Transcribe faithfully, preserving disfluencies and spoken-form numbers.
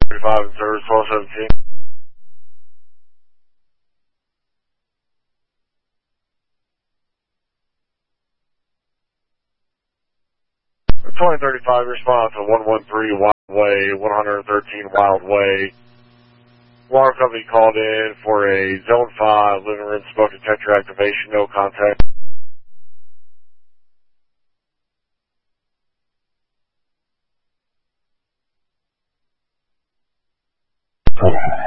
thirty-five in service, twelve seventeen. twenty thirty-five, response to one one three Wild Way, one thirteen Wild Way. Water company called in for a Zone five living room smoke detector activation, no contact. Okay.